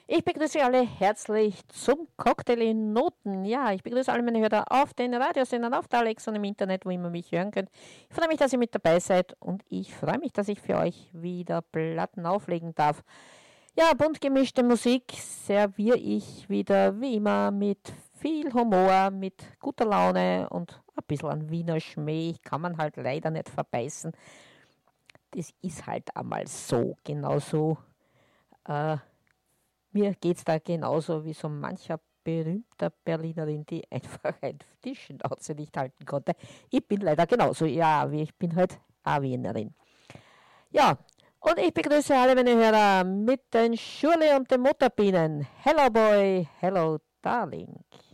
Ich begrüße alle herzlich zum Cocktail in Noten. Ja, ich begrüße alle meine Hörer auf den Radiosendern, auf der Alexa und im Internet, wo immer mich hören könnt. Ich freue mich, dass ihr mit dabei seid und ich freue mich, dass ich für euch wieder Platten auflegen darf. Ja, bunt gemischte Musik serviere ich wieder wie immer mit viel Humor, mit guter Laune und ein bisschen an Wiener Schmäh. Kann man halt leider nicht verbeißen. Das ist halt einmal so, genauso. Äh, Mir geht es da genauso wie so mancher berühmter Berlinerin, die einfach die Schnauze nicht halten konnte. Ich bin leider genauso, ja, ich bin halt auch Wienerin. Ja, und ich begrüße alle meine Hörer mit den Schurle und den Mutterbienen. Hello Boy, hello Darling.